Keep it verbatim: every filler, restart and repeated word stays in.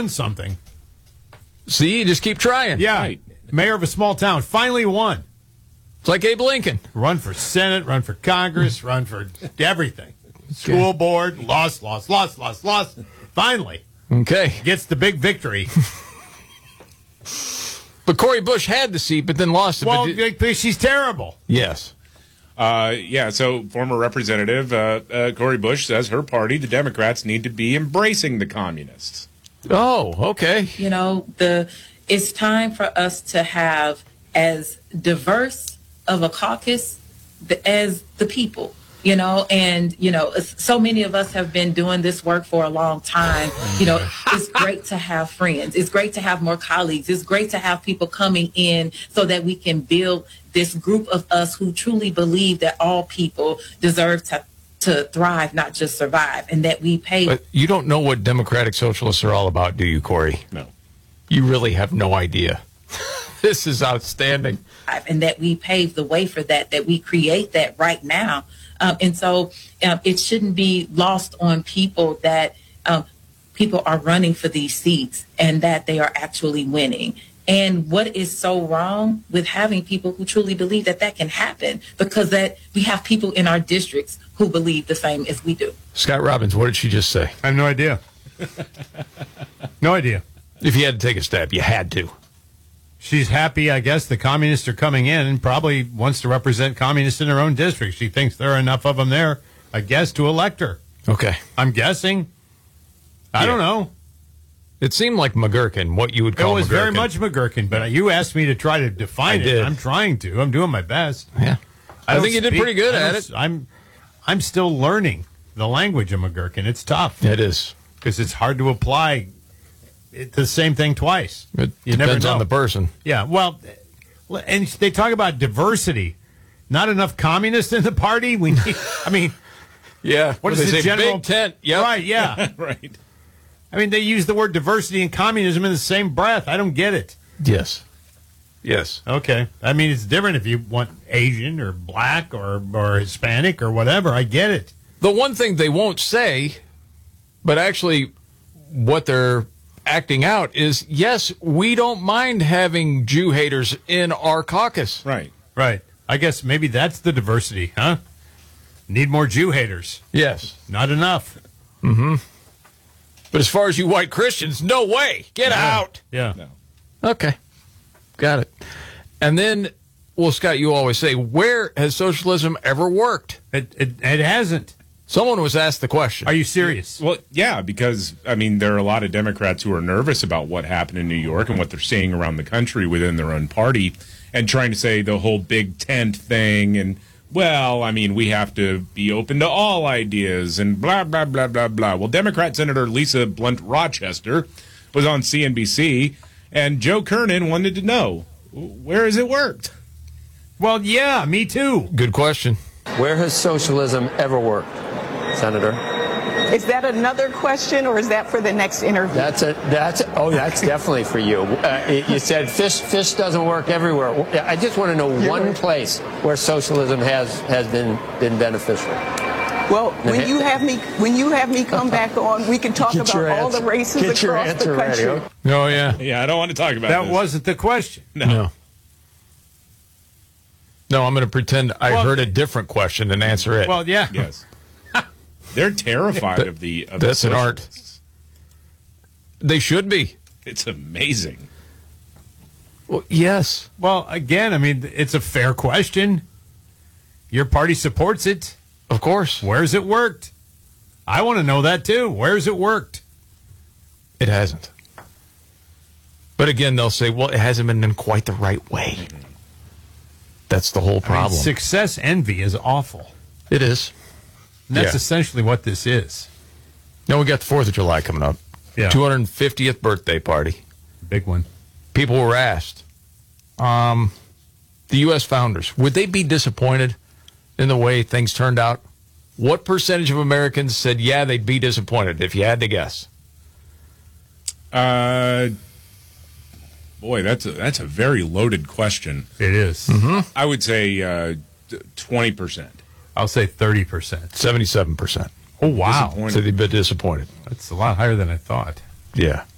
won something. See, you just keep trying. Yeah, Right. mayor of a small town finally won. It's like Abe Lincoln. Run for Senate, run for Congress, run for everything. School board, lost, lost, lost, lost, lost. Finally, Okay. gets the big victory. But Cori Bush had the seat, but then lost it. Well, but did- she's terrible. yes. Uh, yeah, so former Representative uh, uh, Cori Bush says her party, the Democrats, need to be embracing the communists. Oh, okay. You know, the it's time for us to have as diverse of a caucus th- as the people. You know, and, you know, s- so many of us have been doing this work for a long time. You know, it's great to have friends. It's great to have more colleagues. It's great to have people coming in so that we can build this group of us who truly believe that all people deserve to, to thrive, not just survive, and that we pay. But you don't know what democratic socialists are all about, do you, Corey? No. You really have no idea. This is outstanding. And that we pave the way for that, that we create that right now. Um, and so um, it shouldn't be lost on people that um, people are running for these seats and that they are actually winning. And what is so wrong with having people who truly believe that that can happen, because that we have people in our districts who believe the same as we do. Scott Robbins, what did she just say? I have no idea. No idea. If you had to take a stab, you had to. She's happy, I guess, the communists are coming in and probably wants to represent communists in her own district. She thinks there are enough of them there, I guess, to elect her. Okay. I'm guessing. I Yeah. don't know. It seemed like McGurkin, what you would It call was McGurkin. very much McGurkin, but you asked me to try to define I it. did. I'm trying to. I'm doing my best. Yeah. I, don't think you did speak- pretty good I at don't- it. I'm, I'm still learning the language of McGurkin. It's tough It is. because it's hard to apply it, the same thing twice. It You never depends on know. the person. Yeah, well, and they talk about diversity. Not enough communists in the party. We need. I mean, Yeah. what is they the say? general Big tent. Yep. Right? Yeah. Right. I mean, they use the word diversity and communism in the same breath. I don't get it. Yes. Yes. Okay. I mean, it's different if you want Asian or black or or Hispanic or whatever. I get it. The one thing they won't say, but actually what they're acting out is, yes, we don't mind having Jew haters in our caucus. Right. Right. I guess maybe that's the diversity, huh? Need more Jew haters. Yes. Not enough. But as far as you white Christians, no way. Get out. Yeah. No. Okay. Got it. And then, well, Scott, you always say, where has socialism ever worked? It, it it hasn't. Someone was asked the question. Are you serious? Well, yeah, because, I mean, there are a lot of Democrats who are nervous about what happened in New York and what they're seeing around the country within their own party and trying to say the whole big tent thing and, well, I mean, we have to be open to all ideas and blah, blah, blah, blah, blah. Well, Democrat Senator Lisa Blunt Rochester was on C N B C, and Joe Kernan wanted to know, where has it worked? Well, yeah, me too. Good question. Where has socialism ever worked, Senator? Is that another question, or is that for the next interview? That's a that's oh that's definitely for you. Uh, you said fish fish doesn't work everywhere. I just want to know one place where socialism has has been been beneficial. Well, when you have me when you have me come back on, we can talk Get about your all answer- the races get your across answer the ready, country. okay? Oh, yeah. Yeah, I don't want to talk about That this. wasn't the question. No. No. No, I'm going to pretend I Well- heard a different question and answer it. Well, yeah. Yes. They're terrified That- of the of the that's an art. socialists. They should be. It's amazing. Well, yes. Well, again, I mean, it's a fair question. Your party supports it. Of course. Where's it worked? I want to know that too. Where's it worked? It hasn't. But again, they'll say, well, it hasn't been in quite the right way. That's the whole I mean, problem. success envy is awful. It is. And that's Yeah. essentially what this is. Now we got the fourth of July coming up. Yeah. two hundred fiftieth birthday party. Big one. People were asked, um, the U S founders, would they be disappointed in the way things turned out? What percentage of Americans said, yeah, they'd be disappointed, if you had to guess? Uh, boy, that's a, that's a very loaded question. It is. I would say uh, twenty percent. I'll say thirty percent. seventy-seven percent. Oh, wow. Disappointed. So they'd be disappointed. That's a lot higher than I thought. Yeah.